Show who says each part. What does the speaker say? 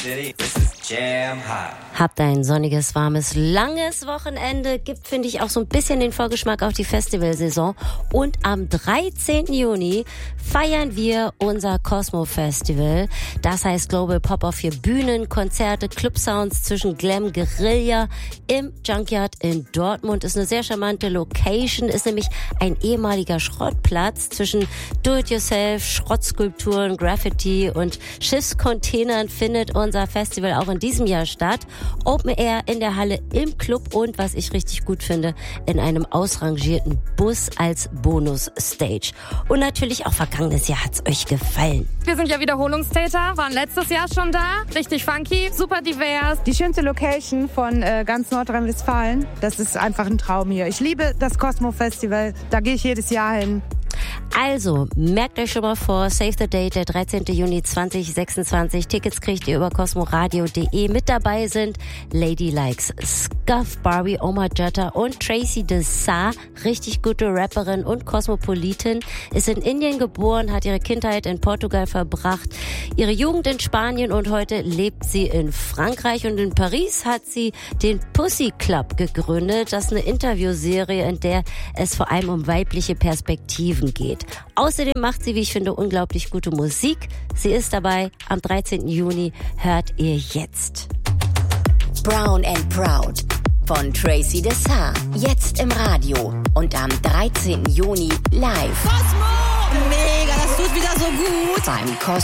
Speaker 1: Habt ein sonniges, warmes, langes Wochenende. Gibt, finde ich, auch so ein bisschen den Vorgeschmack auf die Festivalsaison. Und am 13. Juni feiern wir unser Cosmo Festival. Das heißt Global Pop-Off für Bühnen, Konzerte, Clubsounds zwischen Glam, Guerilla im Junkyard in Dortmund. Ist eine sehr charmante Location. Ist nämlich ein ehemaliger Schrottplatz zwischen Do-it-yourself, Schrottskulpturen, Graffiti und Schiffscontainern findet unser Festival auch in diesem Jahr statt. Open Air in der Halle im Club und, was ich richtig gut finde, in einem ausrangierten Bus als Bonus-Stage. Und natürlich auch vergangenes Jahr hat's euch gefallen.
Speaker 2: Wir sind ja Wiederholungstäter, waren letztes Jahr schon da. Richtig funky, super divers.
Speaker 3: Die schönste Location von ganz Nordrhein-Westfalen. Das ist einfach ein Traum hier. Ich liebe das Cosmo Festival. Da gehe ich jedes Jahr hin.
Speaker 1: Also, merkt euch schon mal vor, save the date, der 13. Juni 2026. Tickets kriegt ihr über cosmoradio.de. Mit dabei sind Lady Likes Scuff, Barbie, Omar Jetta und Tracy Dessar. Richtig gute Rapperin und Kosmopolitin. Ist in Indien geboren, hat ihre Kindheit in Portugal verbracht, ihre Jugend in Spanien und heute lebt sie in Frankreich. Und in Paris hat sie den Pussy Club gegründet. Das ist eine Interviewserie, in der es vor allem um weibliche Perspektiven geht. Außerdem macht sie, wie ich finde, unglaublich gute Musik. Sie ist dabei. Am 13. Juni hört ihr jetzt.
Speaker 4: Brown and Proud von Tracy Dessar. Jetzt im Radio und am 13. Juni live.
Speaker 5: Cosmo! Mega, das tut wieder so gut.
Speaker 4: Beim Cosmo